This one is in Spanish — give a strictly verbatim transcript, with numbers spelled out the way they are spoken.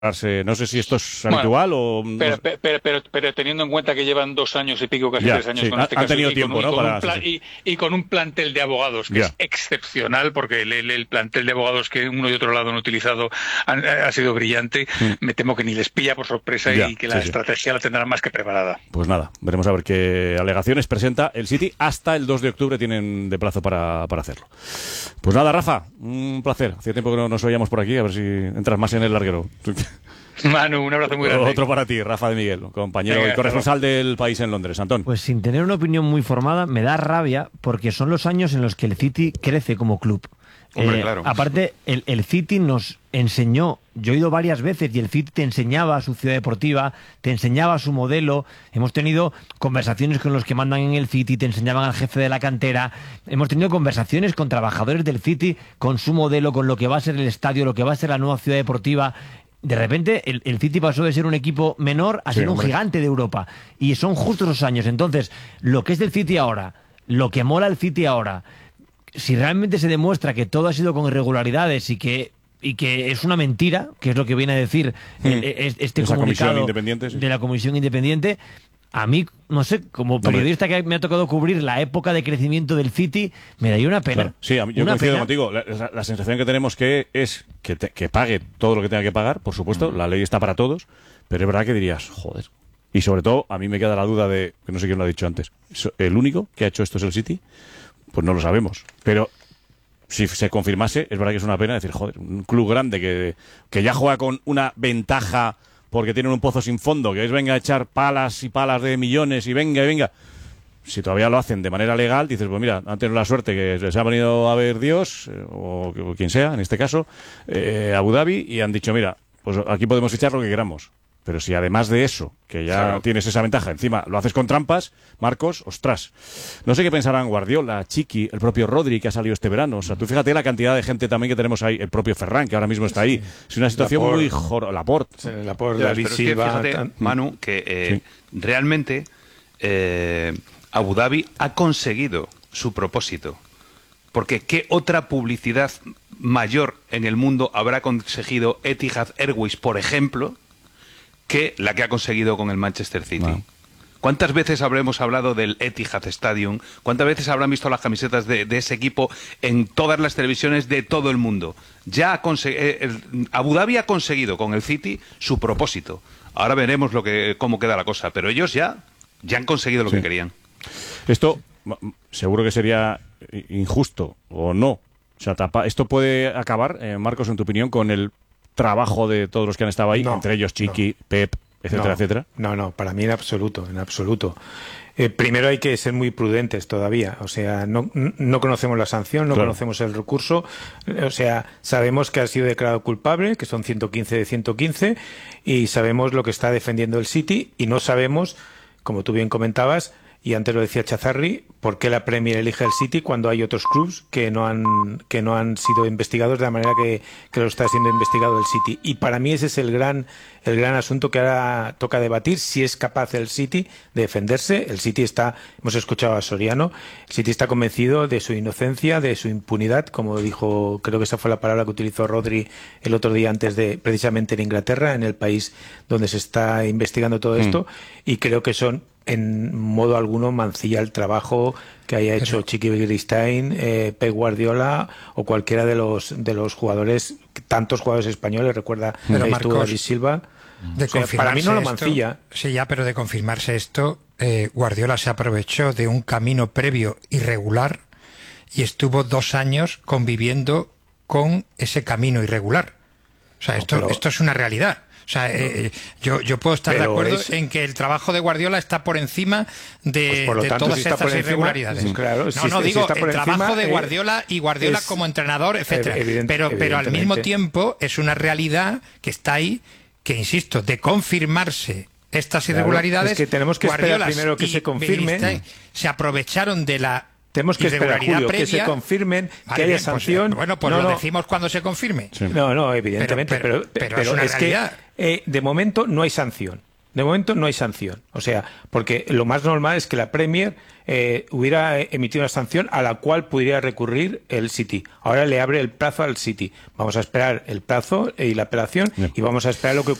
No sé si esto es habitual bueno, o... Pero, pero, pero, pero, pero teniendo en cuenta que llevan dos años y pico, casi ya, tres años sí, con este han caso, tenido y, tiempo, con, ¿no? y, con para, un plan, sí, sí. y, y con un plantel de abogados que ya. es excepcional, porque el, el, el plantel de abogados que uno y otro lado han utilizado han, ha sido brillante. Mm. Me temo que ni les pilla por sorpresa ya, y que la sí, estrategia sí. la tendrán más que preparada. Pues nada, veremos a ver qué alegaciones presenta el City. Hasta el dos de octubre tienen de plazo para, para hacerlo. Pues nada, Rafa, un placer. Hacía tiempo que no nos oíamos por aquí, a ver si entras más en el larguero. Manu, un abrazo muy grande. Otro para ti, Rafa de Miguel, compañero Venga, y corresponsal no. del País en Londres. Antón. Pues sin tener una opinión muy formada, me da rabia porque son los años en los que el City crece como club. Hombre, eh, claro. Aparte, el, el City nos enseñó, yo he ido varias veces y el City te enseñaba su ciudad deportiva, te enseñaba su modelo. Hemos tenido conversaciones con los que mandan en el City, te enseñaban al jefe de la cantera. Hemos tenido conversaciones con trabajadores del City, con su modelo, con lo que va a ser el estadio, lo que va a ser la nueva ciudad deportiva. De repente el, el City pasó de ser un equipo menor a ser sí, un hombre. gigante de Europa. Y son justos esos años. Entonces, lo que es del City ahora, lo que mola el City ahora, si realmente se demuestra que todo ha sido con irregularidades y que y que es una mentira, que es lo que viene a decir mm. el, este Esa comunicado sí. de la Comisión Independiente, a mí, no sé, como periodista que me ha tocado cubrir la época de crecimiento del City, me daría una pena. Claro. Sí, a mí, yo una coincido pena. contigo. La, la, la sensación que tenemos que es que, te, que pague todo lo que tenga que pagar, por supuesto, mm. la ley está para todos, pero es verdad que dirías, joder. Y sobre todo, a mí me queda la duda de, que no sé quién lo ha dicho antes, ¿el único que ha hecho esto es el City? Pues no lo sabemos. Pero si se confirmase, es verdad que es una pena decir, joder, un club grande que, que ya juega con una ventaja porque tienen un pozo sin fondo, que es venga a echar palas y palas de millones y venga y venga. Si todavía lo hacen de manera legal, dices, pues mira, han tenido la suerte que les ha venido a ver Dios, eh, o, o quien sea, en este caso, eh, Abu Dhabi, y han dicho, mira, pues aquí podemos echar lo que queramos. Pero si además de eso, que ya claro. tienes esa ventaja, encima lo haces con trampas, Marcos, ostras. No sé qué pensarán Guardiola, Chiqui, el propio Rodri que ha salido este verano. O sea, tú fíjate la cantidad de gente también que tenemos ahí, el propio Ferran que ahora mismo está ahí. Es una situación Laporte. muy jor... Laporte. Sí, Laporte, David Silva. Es que fíjate, tan... Manu, que eh, sí. realmente eh, Abu Dhabi ha conseguido su propósito. Porque ¿qué otra publicidad mayor en el mundo habrá conseguido Etihad Airways, por ejemplo, que la que ha conseguido con el Manchester City? Wow. ¿Cuántas veces habremos hablado del Etihad Stadium? ¿Cuántas veces habrán visto las camisetas de, de ese equipo en todas las televisiones de todo el mundo? Ya ha eh, el, Abu Dhabi ha conseguido con el City su propósito. Ahora veremos lo que cómo queda la cosa, pero ellos ya, ya han conseguido lo sí. que querían. Esto seguro que sería injusto o no. O sea, tapa, esto puede acabar, eh, Marcos, en tu opinión, con el trabajo de todos los que han estado ahí, no, entre ellos Chiqui, no. Pep, etcétera, no, etcétera. No, no, para mí en absoluto, en absoluto. Eh, primero hay que ser muy prudentes todavía, o sea, no, no conocemos la sanción, no claro. conocemos el recurso, o sea, sabemos que ha sido declarado culpable, que son ciento quince de ciento quince, y sabemos lo que está defendiendo el City, y no sabemos, como tú bien comentabas, y antes lo decía Chazarri, ¿por qué la Premier elige el City cuando hay otros clubs que no han que no han sido investigados de la manera que, que lo está siendo investigado el City? Y para mí ese es el gran el gran asunto que ahora toca debatir, si es capaz el City de defenderse. El City está, hemos escuchado a Soriano, el City está convencido de su inocencia, de su impunidad, como dijo, creo que esa fue la palabra que utilizó Rodri el otro día antes de, precisamente en Inglaterra, en el país donde se está investigando todo esto, mm. y creo que son en modo alguno mancilla el trabajo que haya hecho Pero... Chiqui Begiristain, eh, Pep Guardiola o cualquiera de los de los jugadores, tantos jugadores españoles, recuerda estuvo David Silva. De o sea, para mí no lo esto, mancilla. Sí, ya, pero de confirmarse esto, eh, Guardiola se aprovechó de un camino previo irregular y estuvo dos años conviviendo con ese camino irregular. O sea, esto, no, pero... esto es una realidad. O sea, eh, yo, yo puedo estar Pero de acuerdo es... en que el trabajo de Guardiola está por encima de, pues de tanto, todas si estas encima, irregularidades. Sí, claro, no, si, no, digo, si el encima, trabajo de Guardiola y Guardiola es, como entrenador, etcétera. Evident, pero, pero al mismo tiempo es una realidad que está ahí, que insisto, de confirmarse estas irregularidades. Claro, es que tenemos que Guardiola esperar primero que se confirme. Beristain se aprovecharon de la Tenemos que esperar, Julio, previa, que se confirmen, vale, que haya bien, sanción. Pues, bueno, pues no, lo no. decimos cuando se confirme. Sí. No, no, evidentemente, pero, pero, pero, pero, pero es, una es que eh, de momento no hay sanción. De momento no hay sanción. O sea, porque lo más normal es que la Premier eh, hubiera emitido una sanción a la cual pudiera recurrir el City. Ahora le abre el plazo al City. Vamos a esperar el plazo y la apelación y vamos a esperar lo que